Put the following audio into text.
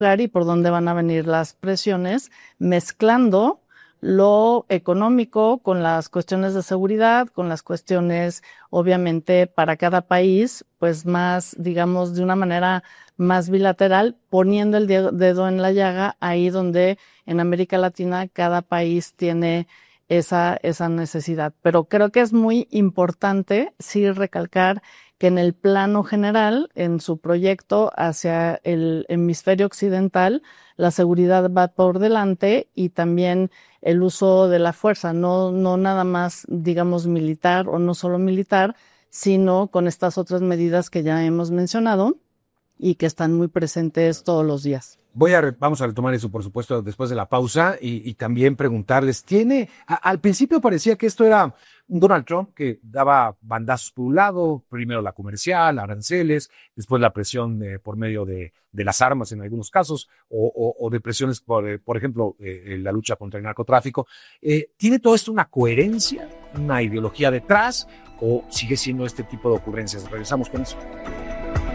y por dónde van a venir las presiones, mezclando lo económico con las cuestiones de seguridad, con las cuestiones, obviamente, para cada país, pues más, digamos, de una manera más bilateral, poniendo el dedo en la llaga ahí donde en América Latina cada país tiene esa necesidad. Pero creo que es muy importante sí recalcar que en el plano general, en su proyecto hacia el hemisferio occidental, la seguridad va por delante y también el uso de la fuerza, no nada más, digamos, militar o no solo militar, sino con estas otras medidas que ya hemos mencionado y que están muy presentes todos los días. Vamos a retomar eso, por supuesto, después de la pausa y también preguntarles, al principio parecía que esto era un Donald Trump que daba bandazos por un lado, primero la comercial, aranceles, después la presión por medio de las armas en algunos casos, o de presiones, por ejemplo, la lucha contra el narcotráfico. ¿Tiene todo esto una coherencia, una ideología detrás, o sigue siendo este tipo de ocurrencias? Regresamos con eso.